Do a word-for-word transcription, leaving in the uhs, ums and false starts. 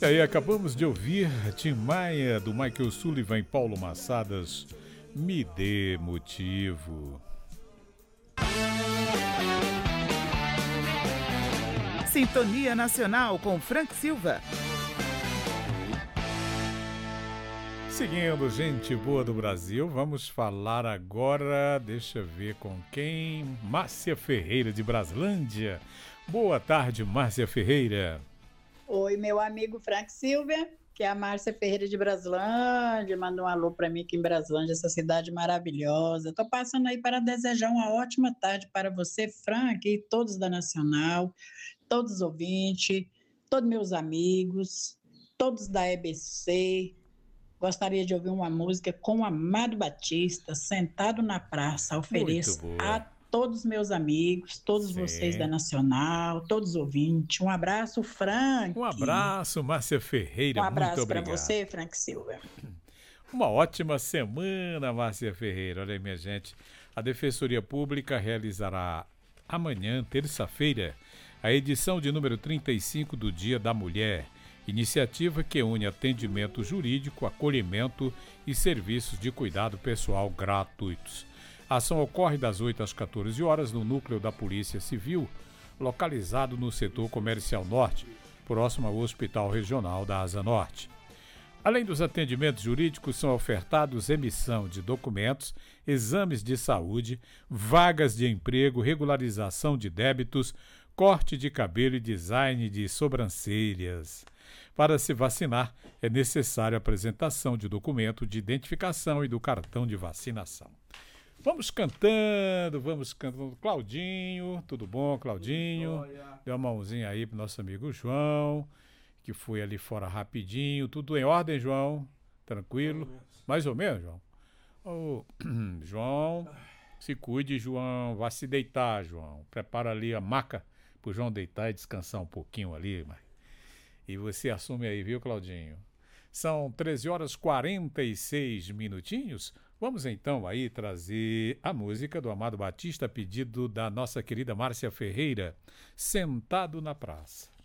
E aí, acabamos de ouvir Tim Maia, do Michael Sullivan e Paulo Massadas, Me Dê Motivo. Sintonia Nacional com Frank Silva. Seguindo, gente boa do Brasil, vamos falar agora, deixa eu ver com quem, Márcia Ferreira de Braslândia. Boa tarde, Márcia Ferreira. Oi, meu amigo Frank Silva, que é a Márcia Ferreira de Braslândia, mandou um alô para mim aqui em Braslândia, essa cidade maravilhosa. Estou passando aí para desejar uma ótima tarde para você, Frank, e todos da Nacional, todos os ouvintes, todos meus amigos, todos da E B C. Gostaria de ouvir uma música com o Amado Batista, Sentado na Praça. Ofereço a todos os meus amigos, todos Sim. vocês da Nacional, todos os ouvintes. Um abraço, Frank. Um abraço, Márcia Ferreira. Um abraço para você, Frank Silva. Uma ótima semana, Márcia Ferreira. Olha aí, minha gente. A Defensoria Pública realizará amanhã, terça-feira, a edição de número trinta e cinco do Dia da Mulher. Iniciativa que une atendimento jurídico, acolhimento e serviços de cuidado pessoal gratuitos. A ação ocorre das oito às quatorze horas no núcleo da Polícia Civil, localizado no setor comercial norte, próximo ao Hospital Regional da Asa Norte. Além dos atendimentos jurídicos, são ofertados emissão de documentos, exames de saúde, vagas de emprego, regularização de débitos, corte de cabelo e design de sobrancelhas. Para se vacinar, é necessária a apresentação de documento de identificação e do cartão de vacinação. Vamos cantando, vamos cantando. Claudinho, tudo bom, Claudinho? Dê uma mãozinha aí pro nosso amigo João, que foi ali fora rapidinho. Tudo em ordem, João? Tranquilo? Mais ou menos, João? Oh, João, se cuide, João. Vá se deitar, João. Prepara ali a maca pro João deitar e descansar um pouquinho ali, mas... E você assume aí, viu, Claudinho? São treze horas e quarenta e seis minutinhos. Vamos então aí trazer a música do Amado Batista, a pedido da nossa querida Márcia Ferreira, Sentado na Praça.